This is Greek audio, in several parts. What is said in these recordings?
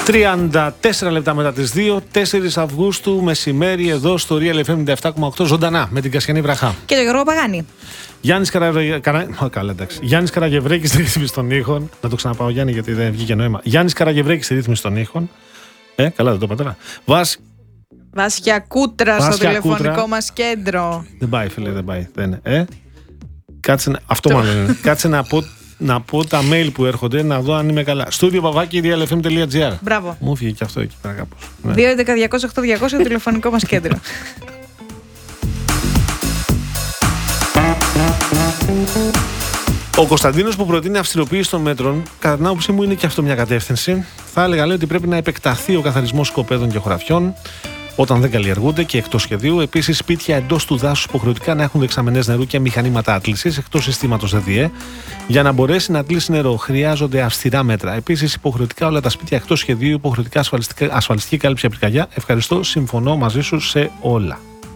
34 λεπτά μετά τις 2, 4 Αυγούστου, μεσημέρι, εδώ στο Real FM 97,8, ζωντανά με την Κασιανή Βραχά. Και τον Γιώργο Παγάνη. Γιάννης Καραγευρέκης στη ρύθμιση των ήχων. Να το ξαναπάω, Γιάννη, γιατί δεν βγήκε νόημα. Γιάννης Καραγευρέκης στη ρύθμιση των ήχων. Καλά, δεν το είπα τώρα. Βάσια Κούτρα στο τηλεφωνικό μας κέντρο. Δεν πάει, φίλε, δεν πάει. Κάτσε, αυτό μάλλον είναι. Κάτσε να πω τα mail που έρχονται, να δω αν είμαι καλά. Studio@realfm.gr. Μπράβο. Μου έφυγε και αυτό εκεί πέρα κάπως. 211-200-8200 το τηλεφωνικό μας κέντρο. Ο Κωνσταντίνος, που προτείνει αυστηροποίηση των μέτρων, κατά την άποψή μου είναι και αυτό μια κατεύθυνση. Θα έλεγα, λέει, ότι πρέπει να επεκταθεί ο καθαρισμός σκοπέδων και χωραφιών όταν δεν καλλιεργούνται και εκτός σχεδίου. Επίσης, σπίτια εντός του δάσους υποχρεωτικά να έχουν δεξαμενές νερού και μηχανήματα άτλησης εκτός συστήματος ΔΔΕ. Για να μπορέσει να ατλήσει νερό, χρειάζονται αυστηρά μέτρα. Επίσης, υποχρεωτικά όλα τα σπίτια εκτός σχεδίου, υποχρεωτικά ασφαλιστική κάλυψη από πυρκαγιά. Ευχαριστώ, συμφωνώ μαζί σου σε όλα.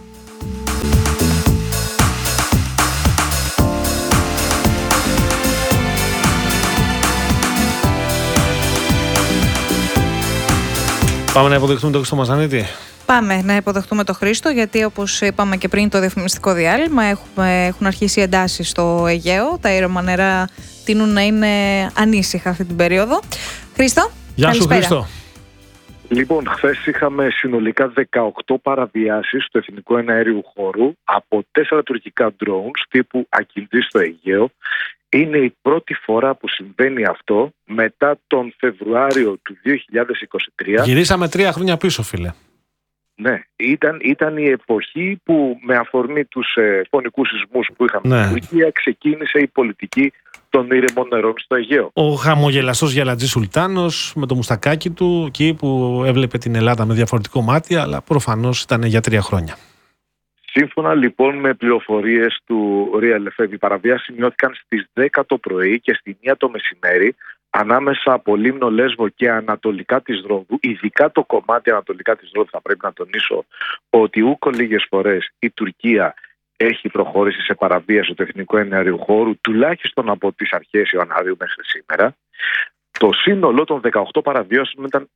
Πάμε να υποδεχτούμε τον Χρήστο Μαζανίτη. Πάμε να υποδεχτούμε τον Χρήστο, γιατί όπως είπαμε και πριν το διαφημιστικό διάλειμμα, έχουν αρχίσει εντάσεις στο Αιγαίο. Τα ήρεμα νερά τείνουν να είναι ανήσυχα αυτή την περίοδο. Χρήστο, γεια σου, Χρήστο. Λοιπόν, χθες είχαμε συνολικά 18 παραβιάσεις του εθνικού εναέριου χώρου από 4 τουρκικά drones τύπου Ακινδί στο Αιγαίο. Είναι η πρώτη φορά που συμβαίνει αυτό μετά τον Φεβρουάριο του 2023. Γυρίσαμε 3 χρόνια πίσω, φίλε. Ναι, ήταν η εποχή που με αφορμή τους φωνικούς σεισμούς που είχαμε στην Τουρκία ξεκίνησε η πολιτική των ήρεμων νερών στο Αιγαίο. Ο χαμογελαστός Γιαλατζής Σουλτάνος με το μουστακάκι του, εκεί που έβλεπε την Ελλάδα με διαφορετικό μάτι, αλλά προφανώς ήταν για 3 χρόνια. Σύμφωνα λοιπόν με πληροφορίες του Real FM, οι παραβιάσεις σημειώθηκαν στις 10 το πρωί και στη 1 το μεσημέρι ανάμεσα από Λίμνο, Λέσβο και ανατολικά της Ρόδου. Ειδικά το κομμάτι ανατολικά της Ρόδου, θα πρέπει να τονίσω ότι ούκο λίγες φορές η Τουρκία έχει προχωρήσει σε παραβίαση του εθνικού εναέριου χώρου, τουλάχιστον από τις αρχές Ιανουαρίου μέχρι σήμερα. Το σύνολο των 18 παραβιάσεων ήταν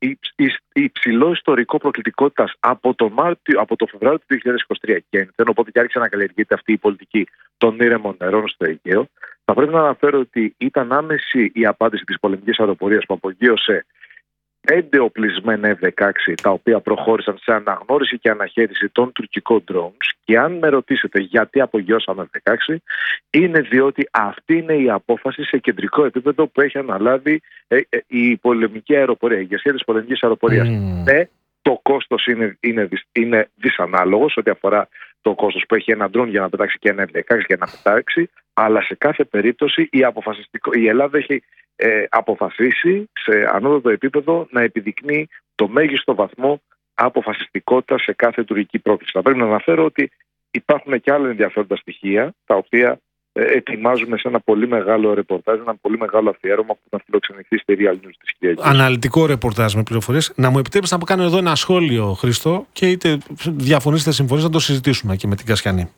υψηλό ιστορικό προκλητικότητας από το Φεβρουάριο του 2023 και ένθεν, οπότε και άρχισε να καλλιεργείται αυτή η πολιτική των ήρεμων νερών στο Αιγαίο. Θα πρέπει να αναφέρω ότι ήταν άμεση η απάντηση της πολεμικής αεροπορίας που απογείωσε 5 οπλισμένα F-16, τα οποία προχώρησαν σε αναγνώριση και αναχέτηση των τουρκικών drones. Και αν με ρωτήσετε γιατί απογειώσαμε F-16, είναι διότι αυτή είναι η απόφαση σε κεντρικό επίπεδο που έχει αναλάβει η πολεμική αεροπορία, η ηγεσία της πολεμικής αεροπορίας. Ναι, το κόστος είναι δυσανάλογο ό,τι αφορά το κόστος που έχει ένα drone για να πετάξει και ένα F-16 για να πετάξει, αλλά σε κάθε περίπτωση η Ελλάδα έχει αποφασίσει σε ανώτατο επίπεδο να επιδεικνύει το μέγιστο βαθμό αποφασιστικότητα σε κάθε τουρκική πρόκληση. Θα πρέπει να αναφέρω ότι υπάρχουν και άλλα ενδιαφέροντα στοιχεία, τα οποία ετοιμάζουμε σε ένα πολύ μεγάλο ρεπορτάζ, ένα πολύ μεγάλο αφιέρωμα που θα φιλοξενηθεί στη Real News της Κυριακής. Αναλυτικό ρεπορτάζ με πληροφορίες. Να μου επιτρέψετε να κάνω εδώ ένα σχόλιο, Χρήστο, και είτε διαφωνείς είτε συμφωνείς να το συζητήσουμε και με την Κασιανή.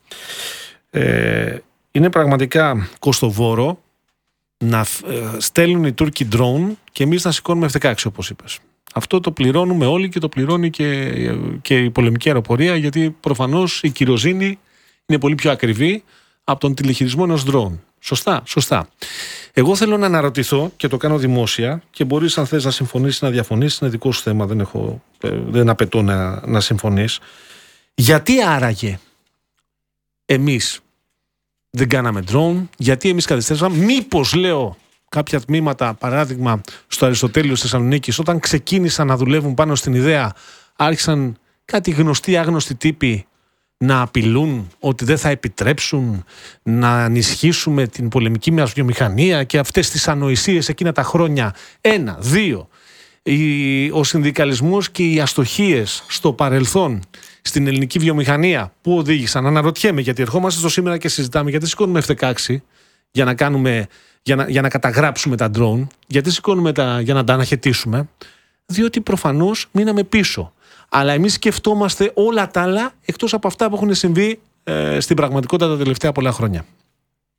Είναι πραγματικά κοστοβόρο να στέλνουν οι Τούρκοι drone και εμείς να σηκώνουμε F-16, όπως είπες. Αυτό το πληρώνουμε όλοι και το πληρώνει και η πολεμική αεροπορία, γιατί προφανώς η κυροζήνη είναι πολύ πιο ακριβή από τον τηλεχειρισμό ενός drone. Σωστά. Εγώ θέλω να αναρωτηθώ και το κάνω δημόσια και μπορείς, αν θες, να συμφωνήσεις, να διαφωνήσεις, είναι δικό σου θέμα, δεν απαιτώ να συμφωνείς. Γιατί άραγε εμείς δεν κάναμε drone, γιατί εμείς καθυστέρησαμε? Μήπως, λέω, κάποια τμήματα, παράδειγμα στο Αριστοτέλειο της Θεσσαλονίκης, όταν ξεκίνησαν να δουλεύουν πάνω στην ιδέα, άρχισαν κάτι γνωστοί άγνωστοι τύποι να απειλούν ότι δεν θα επιτρέψουν να ενισχύσουμε την πολεμική μας βιομηχανία και αυτές τις ανοησίες εκείνα τα χρόνια. 1, 2. Ο συνδικαλισμός και οι αστοχίες στο παρελθόν στην ελληνική βιομηχανία που οδήγησαν, αναρωτιέμαι, γιατί ερχόμαστε στο σήμερα και συζητάμε γιατί σηκώνουμε F-16 για να καταγράψουμε τα drone, γιατί σηκώνουμε για να τα αναχαιτήσουμε, διότι προφανώς μείναμε πίσω. Αλλά εμείς σκεφτόμαστε όλα τα άλλα εκτός από αυτά που έχουν συμβεί στην πραγματικότητα τα τελευταία πολλά χρόνια.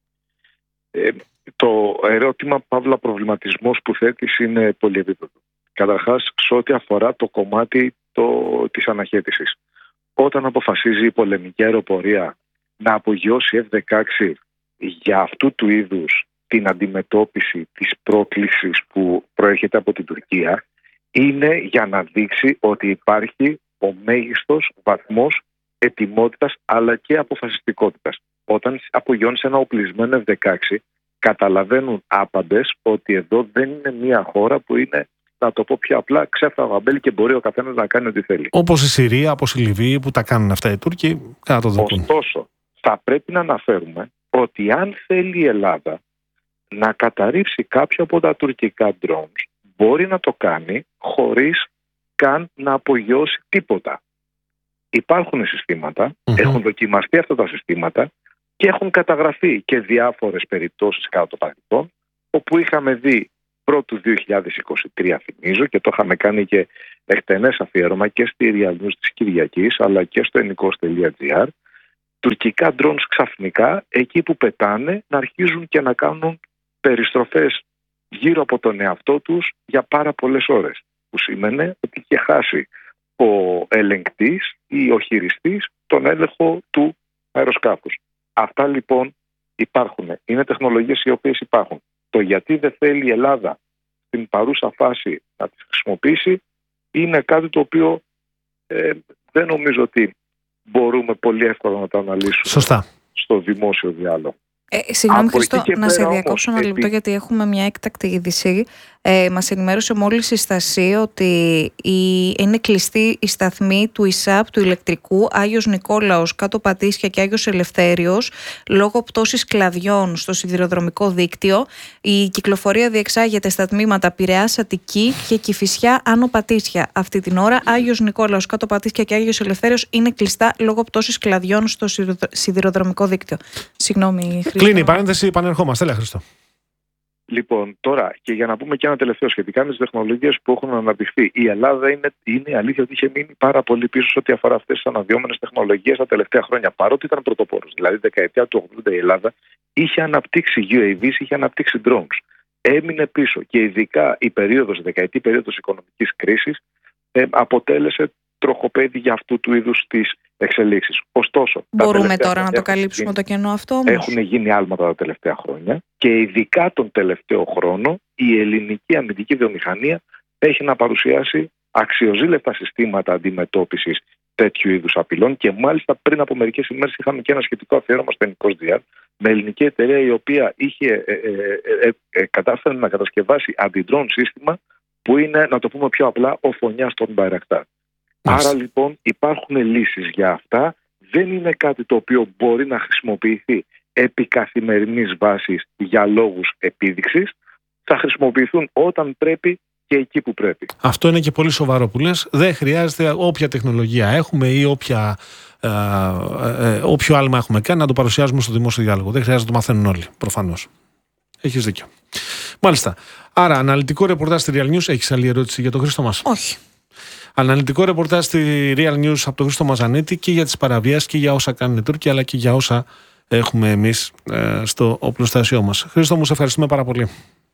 Το ερώτημα, παύλα προβληματισμός που θέτεις, είναι πολυεπίπεδο. Καταρχάς, σε ό,τι αφορά το κομμάτι της αναχέτησης. Όταν αποφασίζει η πολεμική αεροπορία να απογειώσει F-16 για αυτού του είδους την αντιμετώπιση της πρόκλησης που προέρχεται από την Τουρκία, είναι για να δείξει ότι υπάρχει ο μέγιστος βαθμός ετοιμότητας αλλά και αποφασιστικότητας. Όταν απογειώνεις ένα οπλισμένο F-16, καταλαβαίνουν άπαντες ότι εδώ δεν είναι μια χώρα που είναι, να το πω πιο απλά, ξέφραγο αμπέλι και μπορεί ο καθένας να κάνει ό,τι θέλει. Όπως η Συρία, όπως η Λιβύη που τα κάνουν αυτά οι Τούρκοι, κατά το δοκούν. Ωστόσο, θα πρέπει να αναφέρουμε ότι αν θέλει η Ελλάδα να καταρρίψει κάποιο από τα τουρκικά drones, μπορεί να το κάνει χωρίς καν να απογειώσει τίποτα. Υπάρχουν συστήματα, έχουν δοκιμαστεί αυτά τα συστήματα και έχουν καταγραφεί και διάφορες περιπτώσεις κατά το παρελθόν, όπου είχαμε δει πρώτου 2023, θυμίζω, και το είχαμε κάνει και εκτενές αφιέρωμα και στη Real News της Κυριακής, αλλά και στο ennikos.gr, τουρκικά drones ξαφνικά, εκεί που πετάνε, να αρχίζουν και να κάνουν περιστροφές γύρω από τον εαυτό τους για πάρα πολλές ώρες. Που σημαίνει ότι είχε χάσει ο ελεγκτής ή ο χειριστής τον έλεγχο του αεροσκάφους. Αυτά λοιπόν υπάρχουν. Είναι τεχνολογίες οι οποίες υπάρχουν. Το γιατί δεν θέλει η Ελλάδα στην παρούσα φάση να τις χρησιμοποιήσει είναι κάτι το οποίο δεν νομίζω ότι μπορούμε πολύ εύκολα να το αναλύσουμε στο δημόσιο διάλογο. Συγγνώμη Χριστό, να σε διακόψω ένα λεπτό γιατί έχουμε μια έκτακτη είδηση. Μας ενημέρωσε μόλις η Στασία ότι είναι κλειστή η σταθμή του ΙΣΑΠ, του ηλεκτρικού, Άγιος Νικόλαος, Κάτω Πατήσια και Άγιος Ελευθέριος, λόγω πτώσης κλαδιών στο σιδηροδρομικό δίκτυο. Η κυκλοφορία διεξάγεται στα τμήματα Πειραιάς Αττική και Κηφισιά Άνω Πατήσια. Αυτή την ώρα, Άγιος Νικόλαος, Κάτω Πατήσια και Άγιος Ελευθέριος είναι κλειστά λόγω πτώσης κλαδιών στο σιδηροδρομικό δίκτυο. Συγγνώμη, Χριστό. Κλείνει η παρένθεση, επανερχόμαστε. Έλα, Χριστό. Λοιπόν, τώρα και για να πούμε και ένα τελευταίο σχετικά με τις τεχνολογίες που έχουν αναπτυχθεί. Η Ελλάδα είναι αλήθεια ότι είχε μείνει πάρα πολύ πίσω σε ό,τι αφορά αυτές τις αναδυόμενες τεχνολογίες τα τελευταία χρόνια. Παρότι ήταν πρωτοπόρος, δηλαδή δεκαετία του 80 η Ελλάδα είχε αναπτύξει UAVs, είχε αναπτύξει drones. Έμεινε πίσω και ειδικά η δεκαετή περίοδος οικονομικής κρίσης αποτέλεσε τροχοπέδι για αυτού του είδους τις εξελίξεις. Ωστόσο, μπορούμε τώρα να το καλύψουμε το κενό αυτό όμως? Έχουν γίνει άλματα τα τελευταία χρόνια και ειδικά τον τελευταίο χρόνο η ελληνική αμυντική βιομηχανία έχει να παρουσιάσει αξιοζήλευτα συστήματα αντιμετώπισης τέτοιου είδους απειλών και μάλιστα πριν από μερικές ημέρες είχαμε και ένα σχετικό αφιέρωμα στο ennikos.gr με ελληνική εταιρεία η οποία είχε κατάφερε να κατασκευάσει αντι-drone σύστημα που είναι, να το πούμε πιο απλά, ο φωνιάς των Bayraktar. Άρα λοιπόν υπάρχουν λύσεις για αυτά. Δεν είναι κάτι το οποίο μπορεί να χρησιμοποιηθεί επί καθημερινής βάσης για λόγους επίδειξης. Θα χρησιμοποιηθούν όταν πρέπει και εκεί που πρέπει. Αυτό είναι και πολύ σοβαρό που λες. Δεν χρειάζεται όποια τεχνολογία έχουμε ή όποιο άλμα έχουμε κάνει να το παρουσιάζουμε στο δημόσιο διάλογο. Δεν χρειάζεται να το μαθαίνουν όλοι, προφανώς. Έχεις δίκιο. Μάλιστα. Άρα, αναλυτικό ρεπορτάζ στη Real News. Έχεις άλλη ερώτηση για τον Χρήστο μας? Όχι. Αναλυτικό ρεπορτάζ στη Real News από τον Χρήστο Μαζανίτη και για τις παραβιάσεις και για όσα κάνουν οι Τούρκοι, αλλά και για όσα έχουμε εμείς στο οπλοστάσιό μας. Χρήστο μου, σε ευχαριστούμε πάρα πολύ.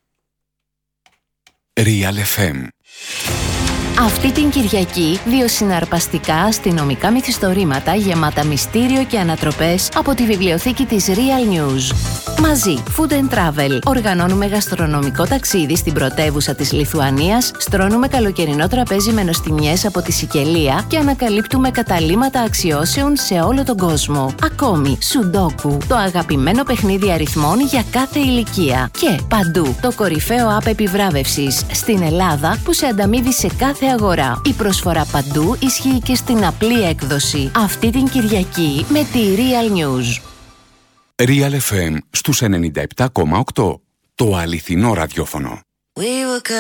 Real FM. Αυτή την Κυριακή, 2 συναρπαστικά αστυνομικά μυθιστορήματα γεμάτα μυστήριο και ανατροπές από τη βιβλιοθήκη της Real News. Μαζί, Food and Travel. Οργανώνουμε γαστρονομικό ταξίδι στην πρωτεύουσα της Λιθουανίας, στρώνουμε καλοκαιρινό τραπέζι με νοστιμιές από τη Σικελία και ανακαλύπτουμε καταλύματα αξιώσεων σε όλο τον κόσμο. Ακόμη, Σουντόκου, το αγαπημένο παιχνίδι αριθμών για κάθε ηλικία. Και παντού, το κορυφαίο app επιβράβευσης στην Ελλάδα που σε ανταμείβει σε κάθε αγορά. Η προσφορά παντού ισχύει και στην απλή έκδοση. Αυτή την Κυριακή με τη Real News. Real FM στους 97,8. Το αληθινό ραδιόφωνο.